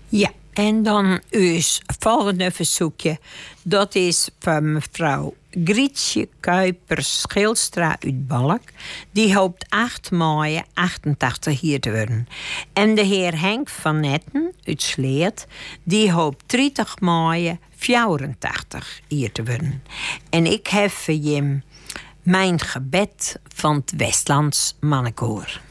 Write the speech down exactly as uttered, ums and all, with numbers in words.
Ja, en dan is volgende verzoekje. Dat is van mevrouw Grietje Kuipers-Schilstra uit Balk. Die hoopt acht mei achtentachtig hier te worden. En de heer Henk van Netten uit Sleert. Die hoopt dertig mei vierentachtig hier te worden. En ik heb voor hem mijn gebed van het Westlands Mannenkoor.